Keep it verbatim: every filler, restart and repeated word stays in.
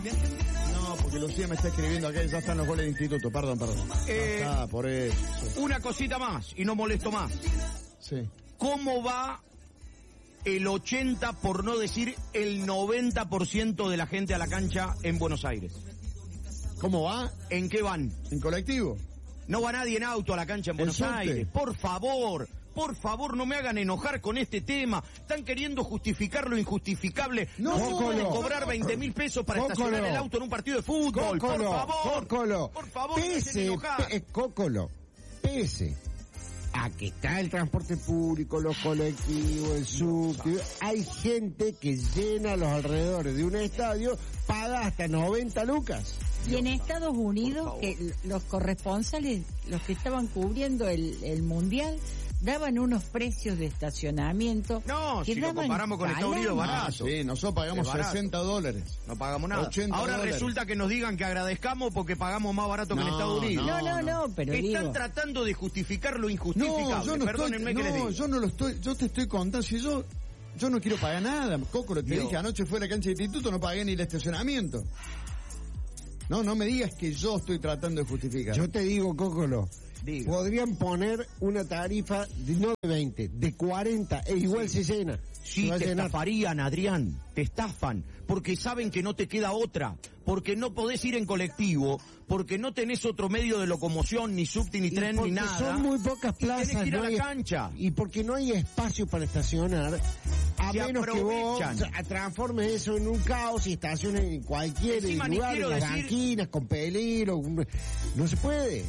No, porque Lucía me está escribiendo acá y ya están los goles del instituto. Perdón, perdón. Eh, Ah, por eso. Una cosita más, y no molesto más. Sí. ¿Cómo va el ochenta, por no decir el noventa por ciento de la gente a la cancha en Buenos Aires? ¿Cómo va? ¿En qué van? ¿En colectivo? No va nadie en auto a la cancha en ¿El Buenos subte? Aires. Por favor, por favor, no me hagan enojar con este tema. Están queriendo justificar lo injustificable. No, No se puede Cócolo. cobrar veinte mil pesos para Cócolo. estacionar el auto en un partido de fútbol. Cócolo, por favor. Cócolo. Por favor, no me hacen Pese, enojar. pe- Cócolo, pese a que está el transporte público, los colectivos, el subte, hay gente que llena los alrededores de un estadio, paga hasta noventa lucas. Y en Estados Unidos, que los corresponsales, los que estaban cubriendo el, el mundial, daban unos precios de estacionamiento. No, que si lo daban comparamos con Estados Unidos, galán. Ah, barato. sí, nosotros pagamos Es barato. sesenta dólares. No pagamos nada. ochenta Ahora dólares. resulta que nos digan que agradezcamos porque pagamos más barato que en No, Estados Unidos. No, no, no, pero Están digo, tratando de justificar lo injustificable. No, yo no Perdónenme estoy, que les no, diga. yo no lo estoy, yo te estoy contando, si yo, yo no quiero pagar nada, Coco, te Dios. dije, anoche fue a la cancha de instituto, no pagué ni el estacionamiento. No, no me digas que yo estoy tratando de justificar. Yo te digo, Cócolo, Diga. podrían poner una tarifa de, no de veinte, de cuarenta, e igual se llena. Sí, Se va a te llenar. estafarían, Adrián, te estafan, porque saben que no te queda otra, porque no podés ir en colectivo, porque no tenés otro medio de locomoción, ni subte, ni Y tren, ni porque nada. son muy pocas y tenés plazas, que ir a no la hay- cancha. y porque no hay espacio para estacionar, a Se menos que vos aprovechan. tra- transformes eso en un caos y estaciones en cualquier Encima ni lugar, quiero en las decir- banquinas, con peligro, no se puede.